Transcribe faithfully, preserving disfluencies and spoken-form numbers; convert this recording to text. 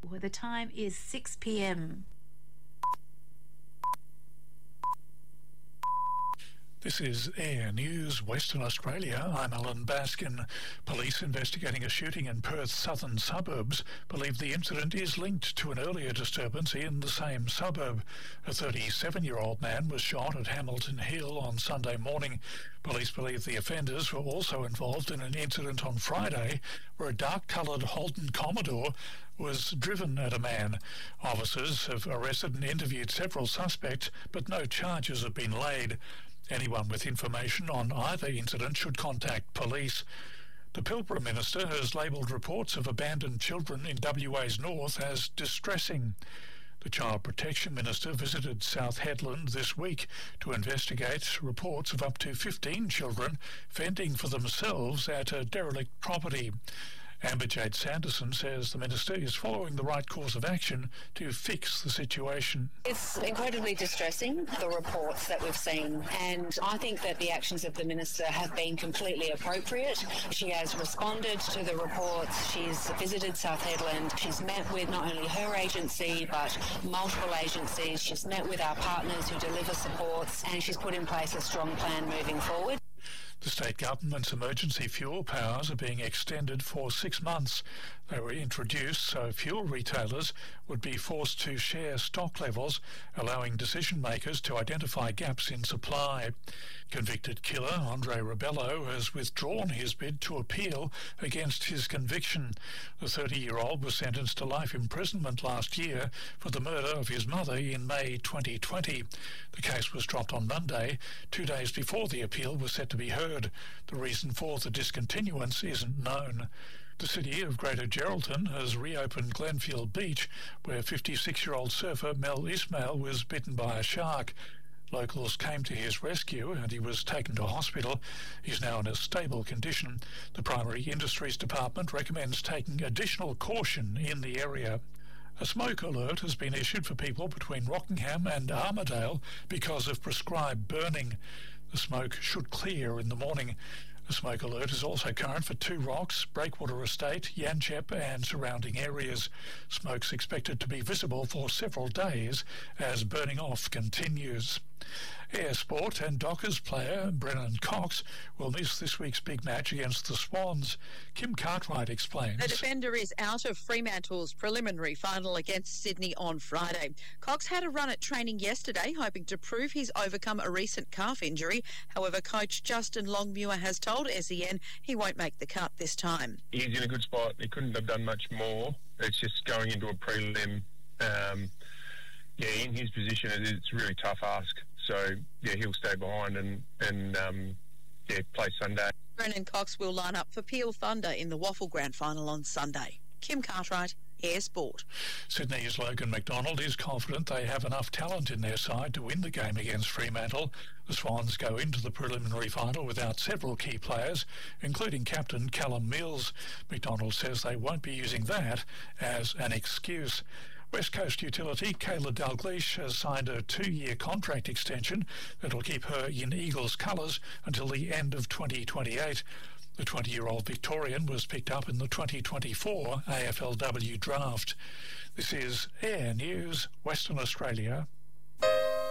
The time is six p m. This is Air News, Western Australia. I'm Alan Baskin. Police investigating a shooting in Perth's southern suburbs believe the incident is linked to an earlier disturbance in the same suburb. A thirty-seven-year-old man was shot at Hamilton Hill on Sunday morning. Police believe the offenders were also involved in an incident on Friday where a dark-coloured Holden Commodore was driven at a man. Officers have arrested and interviewed several suspects, but no charges have been laid. Anyone with information on either incident should contact police. The Pilbara Minister has labelled reports of abandoned children in W A's north as distressing. The Child Protection Minister visited South Hedland this week to investigate reports of up to fifteen children fending for themselves at a derelict property. Amber Jade Sanderson says the Minister is following the right course of action to fix the situation. It's incredibly distressing, the reports that we've seen, and I think that the actions of the Minister have been completely appropriate. She has responded to the reports, she's visited South Hedland, she's met with not only her agency but multiple agencies, she's met with our partners who deliver supports, and she's put in place a strong plan moving forward. The state government's emergency fuel powers are being extended for six months. They were introduced so fuel retailers would be forced to share stock levels, allowing decision makers to identify gaps in supply. Convicted killer Andre Rebello has withdrawn his bid to appeal against his conviction. The thirty-year-old was sentenced to life imprisonment last year for the murder of his mother in May twenty twenty. The case was dropped on Monday, two days before the appeal was set to be heard. The reason for the discontinuance isn't known. The city of Greater Geraldton has reopened Glenfield Beach, where fifty-six-year-old surfer Mel Ismail was bitten by a shark. Locals came to his rescue and he was taken to hospital. He's now in a stable condition. The Primary Industries Department recommends taking additional caution in the area. A smoke alert has been issued for people between Rockingham and Armidale because of prescribed burning. The smoke should clear in the morning. A smoke alert is also current for Two Rocks, Breakwater Estate, Yanchep and surrounding areas. Smoke's expected to be visible for several days as burning off continues. Air Sport and Dockers player Brennan Cox will miss this week's big match against the Swans. Kim Cartwright explains. The defender is out of Fremantle's preliminary final against Sydney on Friday. Cox had a run at training yesterday, hoping to prove he's overcome a recent calf injury. However, coach Justin Longmuir has told S E N he won't make the cut this time. He's in a good spot. He couldn't have done much more. It's just going into a prelim. Um, yeah, in his position, it's a really tough ask. So, yeah, he'll stay behind and, and um, yeah, play Sunday. Brennan Cox will line up for Peel Thunder in the Waffle Grand Final on Sunday. Kim Cartwright, Air Sport. Sydney's Logan McDonald is confident they have enough talent in their side to win the game against Fremantle. The Swans go into the preliminary final without several key players, including captain Callum Mills. McDonald says they won't be using that as an excuse. West Coast utility Kayla Dalgleish has signed a two-year contract extension that will keep her in Eagles colours until the end of twenty twenty-eight. The twenty-year-old Victorian was picked up in the twenty twenty-four A F L W draft. This is Air News, Western Australia.